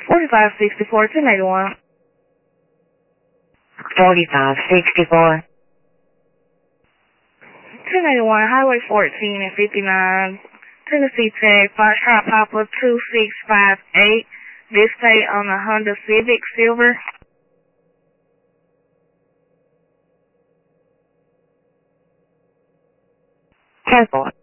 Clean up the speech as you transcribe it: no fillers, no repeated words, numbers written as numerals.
4564, 1081. 4564. 1081, Highway 14 and 59, Tennessee Tech, Foxtrot Papa 2658. This state on the Honda Civic Silver. 10-4.